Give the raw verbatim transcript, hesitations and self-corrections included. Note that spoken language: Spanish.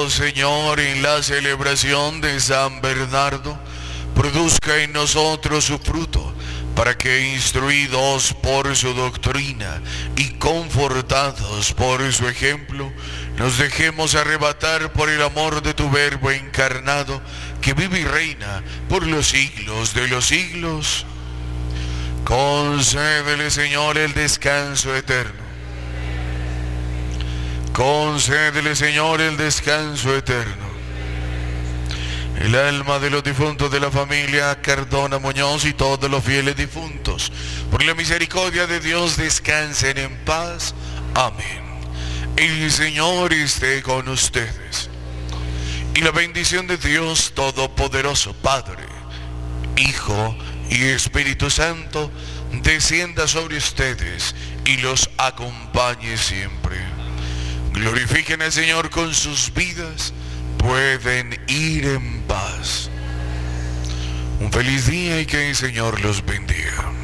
pido, Señor, en la celebración de San Bernardo, produzca en nosotros su fruto, para que, instruidos por su doctrina y confortados por su ejemplo, nos dejemos arrebatar por el amor de tu Verbo encarnado, que vive y reina por los siglos de los siglos. Concédele, Señor, el descanso eterno. Concédele, Señor, el descanso eterno. El alma de los difuntos de la familia Cardona Muñoz y todos los fieles difuntos, por la misericordia de Dios, descansen en paz. Amén. El Señor esté con ustedes. Y la bendición de Dios Todopoderoso, Padre, Hijo y Espíritu Santo, descienda sobre ustedes y los acompañe siempre. Glorifiquen al Señor con sus vidas. Pueden ir en paz. Un feliz día y que el Señor los bendiga.